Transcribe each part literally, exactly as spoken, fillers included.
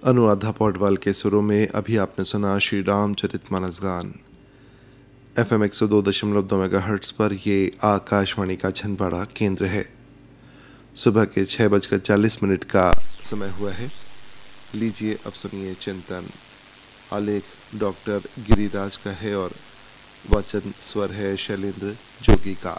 अनुराधा पौडवाल के सुरों में अभी आपने सुना श्री रामचरितमानस गान। एफ एम एक सौ दो दशमलव दो मेगा हर्ट्स पर ये आकाशवाणी का छिंदवाड़ा केंद्र है। सुबह के छः बजकर चालीस मिनट का समय हुआ है। लीजिए अब सुनिए चिंतन। आलेख डॉक्टर गिरिराज का है और वचन स्वर है शैलेंद्र जोगी का।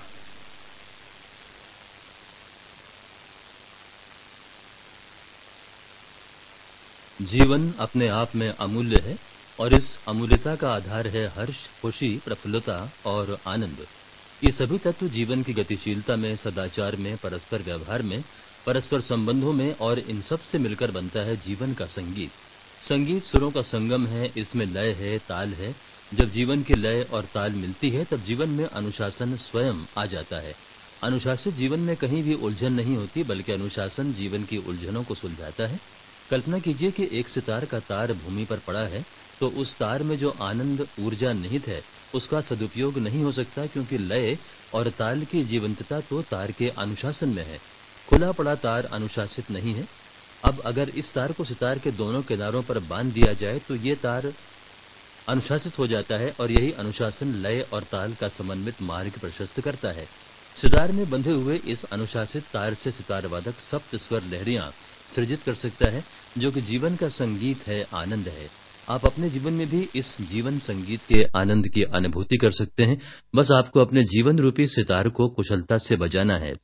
जीवन अपने आप में अमूल्य है और इस अमूल्यता का आधार है हर्ष, खुशी, प्रफुल्लता और आनंद। ये सभी तत्व जीवन की गतिशीलता में, सदाचार में, परस्पर व्यवहार में, परस्पर संबंधों में और इन सब से मिलकर बनता है जीवन का संगीत। संगीत सुरों का संगम है, इसमें लय है, ताल है। जब जीवन की लय और ताल मिलती है तब जीवन में अनुशासन स्वयं आ जाता है। अनुशासित जीवन में कहीं भी उलझन नहीं होती, बल्कि अनुशासन जीवन की उलझनों को सुलझाता है। कल्पना कीजिए कि एक सितार का तार भूमि पर पड़ा है, तो उस तार में जो आनंद ऊर्जा निहित है उसका सदुपयोग नहीं हो सकता, क्योंकि लय और ताल की जीवंतता तो तार के अनुशासन में है। खुला पड़ा तार अनुशासित नहीं है। अब अगर इस तार को सितार के दोनों किनारों पर बांध दिया जाए तो ये तार अनुशासित हो जाता है और यही अनुशासन लय और ताल का समन्वित मार्ग प्रशस्त करता है। सितार में बंधे हुए इस अनुशासित तार से सितार वादक सप्त स्वर लहरियां सृजित कर सकता है, जो कि जीवन का संगीत है, आनंद है। आप अपने जीवन में भी इस जीवन संगीत के आनंद की अनुभूति कर सकते हैं। बस आपको अपने जीवन रूपी सितार को कुशलता से बजाना है।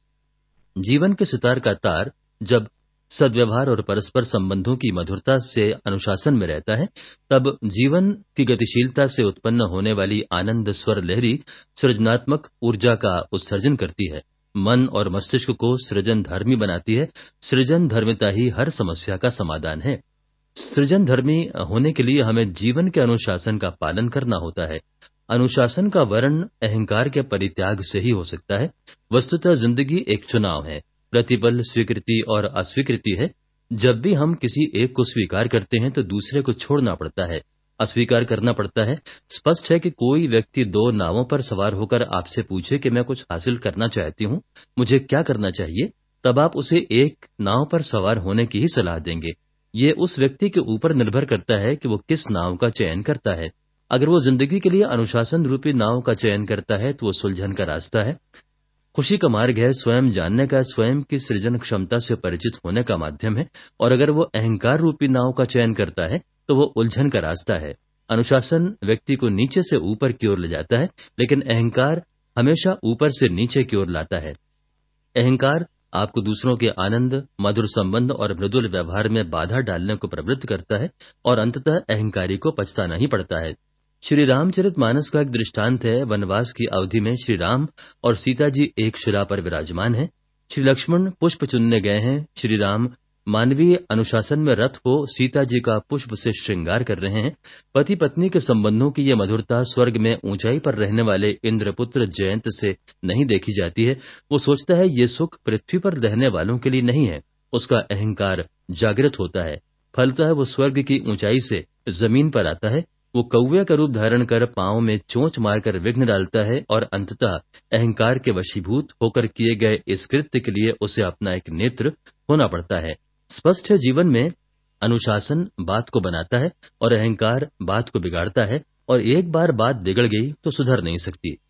जीवन के सितार का तार जब सद्व्यवहार और परस्पर संबंधों की मधुरता से अनुशासन में रहता है, तब जीवन की गतिशीलता से उत्पन्न होने वाली आनंद स्वर लहरी सृजनात्मक ऊर्जा का उत्सर्जन करती है, मन और मस्तिष्क को सृजन धर्मी बनाती है। सृजन धर्मिता ही हर समस्या का समाधान है। सृजन धर्मी होने के लिए हमें जीवन के अनुशासन का पालन करना होता है। अनुशासन का वर्ण अहंकार के परित्याग से ही हो सकता है। वस्तुतः जिंदगी एक चुनाव है, प्रतिपल स्वीकृति और अस्वीकृति है। जब भी हम किसी एक को स्वीकार करते हैं तो दूसरे को छोड़ना पड़ता है, अस्वीकार करना पड़ता है। स्पष्ट है कि कोई व्यक्ति दो नावों पर सवार होकर आपसे पूछे कि मैं कुछ हासिल करना चाहती हूँ, मुझे क्या करना चाहिए, तब आप उसे एक नाव पर सवार होने की ही सलाह देंगे। ये उस व्यक्ति के ऊपर निर्भर करता है कि वो किस नाव का चयन करता है। अगर वो जिंदगी के लिए अनुशासन रूपी नाव का चयन करता है तो वो सुलझन का रास्ता है, खुशी का मार्ग है, स्वयं जानने का, स्वयं की सृजन क्षमता से परिचित होने का माध्यम है। और अगर वो अहंकार रूपी नाव का चयन करता है तो वो उलझन का रास्ता है। अनुशासन व्यक्ति को नीचे से ऊपर की ओर ले जाता है, लेकिन अहंकार हमेशा ऊपर से नीचे की ओर लाता है। अहंकार आपको दूसरों के आनंद, मधुर संबंध और मृदुल व्यवहार में बाधा डालने को प्रवृत्त करता है और अंततः अहंकारी को पछताना ही पड़ता है। श्री रामचरितमानस का एक दृष्टांत है। वनवास की अवधि में श्री राम और सीता जी एक शिला पर विराजमान हैं। श्री लक्ष्मण पुष्प चुनने गए हैं। श्री राम मानवीय अनुशासन में रत हो सीता जी का पुष्प से श्रृंगार कर रहे हैं। पति पत्नी के संबंधों की ये मधुरता स्वर्ग में ऊंचाई पर रहने वाले इंद्रपुत्र जयंत से नहीं देखी जाती है। वो सोचता है ये सुख पृथ्वी पर रहने वालों के लिए नहीं है। उसका अहंकार जागृत होता है। फलतः वो स्वर्ग की ऊंचाई से जमीन पर आता है। वो कौवे का रूप धारण कर पांव में चोंच मारकर विघ्न डालता है और अंततः अहंकार के वशीभूत होकर किए गए इस कृत्य के लिए उसे अपना एक नेत्र होना पड़ता है। स्पष्ट है, जीवन में अनुशासन बात को बनाता है और अहंकार बात को बिगाड़ता है, और एक बार बात बिगड़ गई तो सुधर नहीं सकती।